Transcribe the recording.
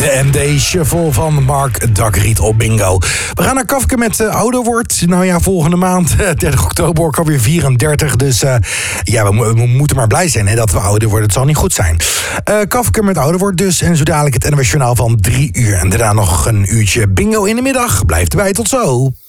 De MD Shuffle van Mark Dagriet op bingo. We gaan naar Kafka met ouder wordt. Nou ja, volgende maand, 30 oktober, ook alweer 34. Dus we moeten maar blij zijn dat we ouder worden. Het zal niet goed zijn. Kafka met ouder wordt dus. En zo dadelijk het NOS Journaal van 3 uur. En daarna nog een uurtje bingo in de middag. Blijf erbij, tot zo.